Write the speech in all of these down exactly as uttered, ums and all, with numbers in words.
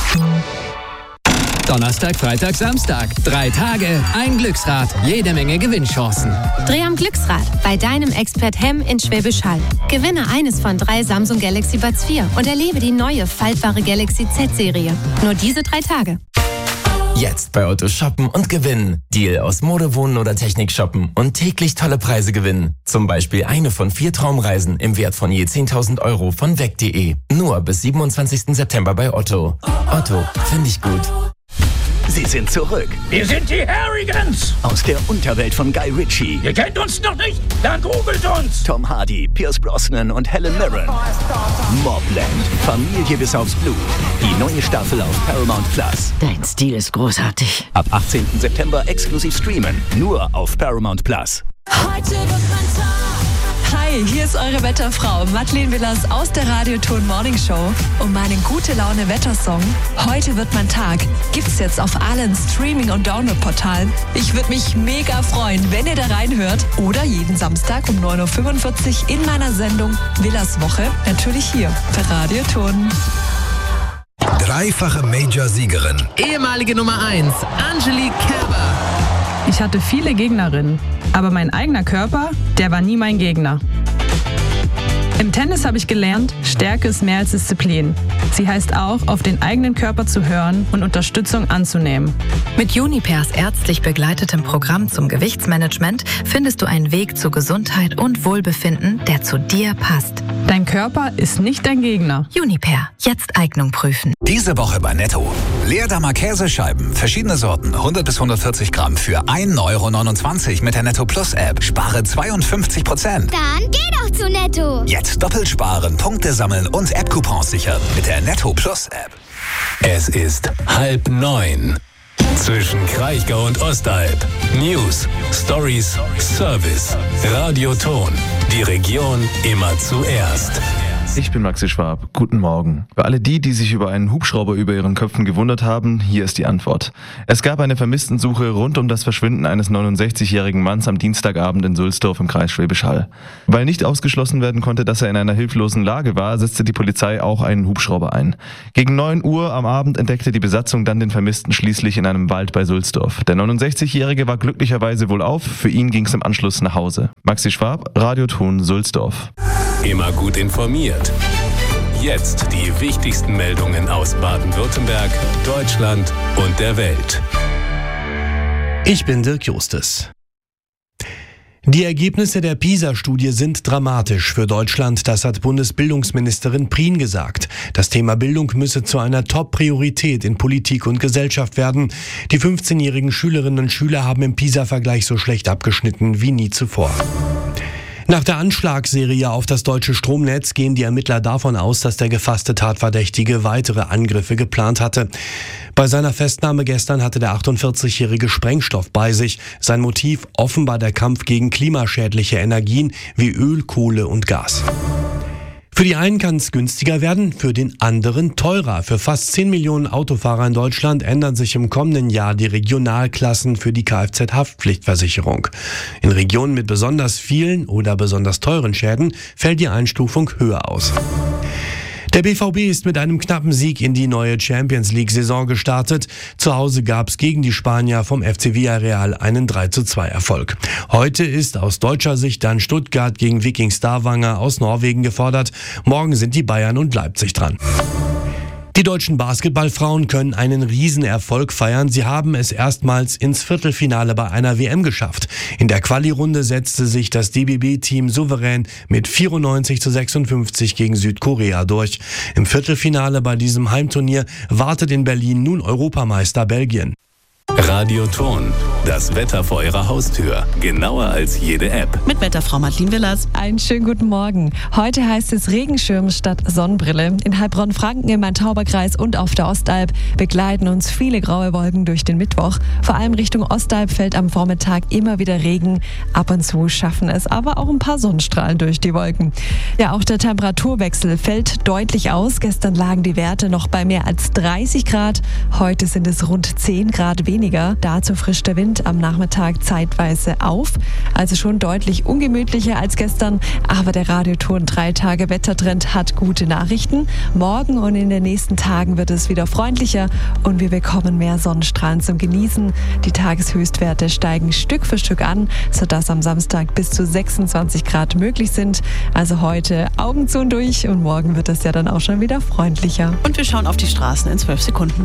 Donnerstag, Freitag, Samstag. Drei Tage, ein Glücksrad, jede Menge Gewinnchancen. Dreh am Glücksrad bei deinem Expert Hemm in Schwäbisch Hall. Gewinne eines von drei Samsung Galaxy Buds vier und erlebe die neue faltbare Galaxy Z-Serie. Nur diese drei Tage. Jetzt bei Otto shoppen und gewinnen. Deal aus Mode, Wohnen oder Technik shoppen und täglich tolle Preise gewinnen. Zum Beispiel eine von vier Traumreisen im Wert von je zehntausend Euro von weg punkt de. Nur bis siebenundzwanzigsten September bei Otto. Otto, finde ich gut. Sie sind zurück. Wir sind die Harrigans. Aus der Unterwelt von Guy Ritchie. Ihr kennt uns noch nicht? Dann googelt uns. Tom Hardy, Pierce Brosnan und Helen Mirren. Mobland. Familie bis aufs Blut. Die neue Staffel auf Paramount Plus. Dein Stil ist großartig. Ab achtzehnten September exklusiv streamen. Nur auf Paramount Plus. Heute wird mein Tag. Hi, hier ist eure Wetterfrau Madeleine Willers aus der Radioton Morning Show und meinen Gute-Laune-Wettersong Heute wird mein Tag gibt's jetzt auf allen Streaming- und Download-Portalen. Ich würde mich mega freuen, wenn ihr da reinhört oder jeden Samstag um neun Uhr fünfundvierzig in meiner Sendung Willers Woche, natürlich hier für Radioton. Dreifache Major-Siegerin. Ehemalige Nummer eins, Angelique Kerber. Ich hatte viele Gegnerinnen, aber mein eigener Körper, der war nie mein Gegner. Im Tennis habe ich gelernt, Stärke ist mehr als Disziplin. Sie heißt auch, auf den eigenen Körper zu hören und Unterstützung anzunehmen. Mit Junipers ärztlich begleitetem Programm zum Gewichtsmanagement findest du einen Weg zu Gesundheit und Wohlbefinden, der zu dir passt. Dein Körper ist nicht dein Gegner. Juniper, jetzt Eignung prüfen. Diese Woche bei Netto. Leerdammer Käsescheiben, verschiedene Sorten, hundert bis hundertvierzig Gramm für ein Euro neunundzwanzig mit der Netto Plus App. Spare zweiundfünfzig Prozent. Dann geh doch zu Netto. Jetzt doppelt sparen, Punkte sammeln und App-Coupons sichern mit der Netto Plus App. Es ist halb neun. Zwischen Kraichgau und Ostalb. News, Stories, Service. Radioton. Die Region immer zuerst. Ich bin Maxi Schwab. Guten Morgen. Für alle die, die sich über einen Hubschrauber über ihren Köpfen gewundert haben, hier ist die Antwort. Es gab eine Vermisstensuche rund um das Verschwinden eines neunundsechzigjährigen Manns am Dienstagabend in Sulzdorf im Kreis Schwäbisch Hall. Weil nicht ausgeschlossen werden konnte, dass er in einer hilflosen Lage war, setzte die Polizei auch einen Hubschrauber ein. Gegen neun Uhr am Abend entdeckte die Besatzung dann den Vermissten schließlich in einem Wald bei Sulzdorf. Der neunundsechzigjährige war glücklicherweise wohlauf, für ihn ging es im Anschluss nach Hause. Maxi Schwab, Radioton Sulzdorf. Immer gut informiert. Jetzt die wichtigsten Meldungen aus Baden-Württemberg, Deutschland und der Welt. Ich bin Dirk Justes. Die Ergebnisse der PISA-Studie sind dramatisch für Deutschland, das hat Bundesbildungsministerin Prien gesagt. Das Thema Bildung müsse zu einer Top-Priorität in Politik und Gesellschaft werden. Die fünfzehnjährigen Schülerinnen und Schüler haben im PISA-Vergleich so schlecht abgeschnitten wie nie zuvor. Nach der Anschlagsserie auf das deutsche Stromnetz gehen die Ermittler davon aus, dass der gefasste Tatverdächtige weitere Angriffe geplant hatte. Bei seiner Festnahme gestern hatte der achtundvierzigjährige Sprengstoff bei sich. Sein Motiv offenbar der Kampf gegen klimaschädliche Energien wie Öl, Kohle und Gas. Für die einen kann es günstiger werden, für den anderen teurer. Für fast zehn Millionen Autofahrer in Deutschland ändern sich im kommenden Jahr die Regionalklassen für die Kfz-Haftpflichtversicherung. In Regionen mit besonders vielen oder besonders teuren Schäden fällt die Einstufung höher aus. Der B V B ist mit einem knappen Sieg in die neue Champions-League-Saison gestartet. Zu Hause gab es gegen die Spanier vom F C Villarreal einen drei zu zwei Erfolg. Heute ist aus deutscher Sicht dann Stuttgart gegen Viking Stavanger aus Norwegen gefordert. Morgen sind die Bayern und Leipzig dran. Die deutschen Basketballfrauen können einen Riesenerfolg feiern. Sie haben es erstmals ins Viertelfinale bei einer W M geschafft. In der Quali-Runde setzte sich das D B B-Team souverän mit vierundneunzig zu sechsundfünfzig gegen Südkorea durch. Im Viertelfinale bei diesem Heimturnier wartet in Berlin nun Europameister Belgien. Radioton, das Wetter vor Ihrer Haustür, genauer als jede App. Mit Wetterfrau Madeleine Willers. Einen schönen guten Morgen. Heute heißt es Regenschirm statt Sonnenbrille. In Heilbronn-Franken, im Main-Tauber-Kreis und auf der Ostalb begleiten uns viele graue Wolken durch den Mittwoch. Vor allem Richtung Ostalb fällt am Vormittag immer wieder Regen. Ab und zu schaffen es aber auch ein paar Sonnenstrahlen durch die Wolken. Ja, auch der Temperaturwechsel fällt deutlich aus. Gestern lagen die Werte noch bei mehr als dreißig Grad. Heute sind es rund zehn Grad weniger. Dazu frischt der Wind Wind am Nachmittag zeitweise auf. Also schon deutlich ungemütlicher als gestern. Aber der Radioton drei Tage Wettertrend hat gute Nachrichten. Morgen und in den nächsten Tagen wird es wieder freundlicher und wir bekommen mehr Sonnenstrahlen zum Genießen. Die Tageshöchstwerte steigen Stück für Stück an, sodass am Samstag bis zu sechsundzwanzig Grad möglich sind. Also heute Augen zu und durch und morgen wird es ja dann auch schon wieder freundlicher. Und wir schauen auf die Straßen in zwölf Sekunden.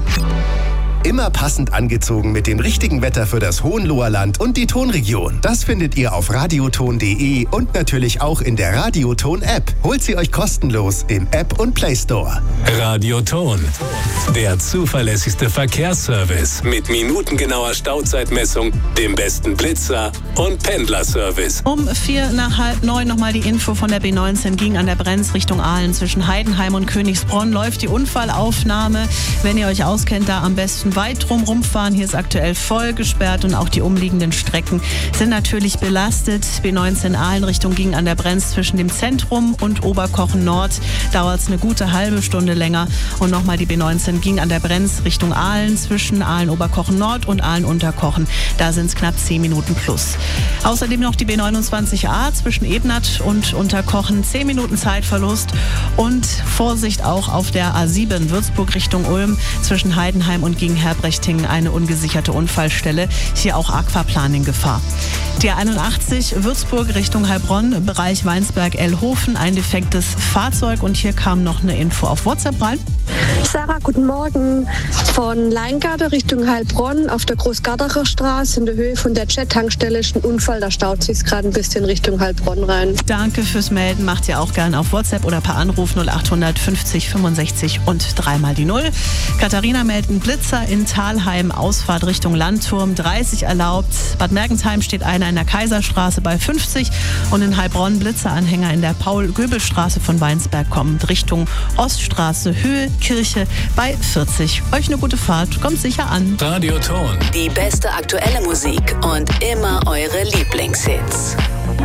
Immer passend angezogen mit dem richtigen Wetter für das Hohenloherland und die Tonregion. Das findet ihr auf radioton punkt de und natürlich auch in der Radioton-App. Holt sie euch kostenlos im App und Play Store. Radioton, der zuverlässigste Verkehrsservice mit minutengenauer Stauzeitmessung, dem besten Blitzer und Pendlerservice. Um vier nach halb neun nochmal die Info von der B neunzehn ging an der Brenz Richtung Aalen zwischen Heidenheim und Königsbronn. Läuft die Unfallaufnahme. Wenn ihr euch auskennt, da am besten weit drum rumfahren. Hier ist aktuell voll gesperrt und auch die umliegenden Strecken sind natürlich belastet. B neunzehn Aalen Richtung ging an der Brenz zwischen dem Zentrum und Oberkochen Nord. Dauert es eine gute halbe Stunde länger. Und nochmal die B neunzehn ging an der Brenz Richtung Aalen zwischen Aalen-Oberkochen Nord und Aalen-Unterkochen. Da sind es knapp zehn Minuten plus. Außerdem noch die B neunundzwanzig A zwischen Ebnat und Unterkochen. zehn Minuten Zeitverlust. Und Vorsicht auch auf der A sieben Würzburg Richtung Ulm zwischen Heidenheim und gegen Herbrechting eine ungesicherte Unfallstelle. Hier auch Aquaplaning-Gefahr. Die A einundachtzig Würzburg Richtung Heilbronn, Bereich Weinsberg-Elhofen, ein defektes Fahrzeug. Und hier kam noch eine Info auf WhatsApp rein. Sarah, guten Morgen. Von Leingarten Richtung Heilbronn auf der Großgardacher Straße in der Höhe von der Jet-Tankstelle ist ein Unfall. Da staut sich gerade ein bisschen Richtung Heilbronn rein. Danke fürs Melden. Macht ihr auch gerne auf WhatsApp oder per Anruf null achthundert fünfzig fünfundsechzig und dreimal die Null. Katharina meldet einen Blitzer in Thalheim, Ausfahrt Richtung Landturm, dreißig erlaubt. Bad Mergentheim steht einer in der Kaiserstraße bei fünfzig und in Heilbronn Blitzeranhänger in der Paul-Göbel-Straße von Weinsberg kommt Richtung Oststraße, Höhe Kirche bei vierzig. Euch eine gute Fahrt, kommt sicher an. Radioton. Die beste aktuelle Musik und immer eure Lieblingshits.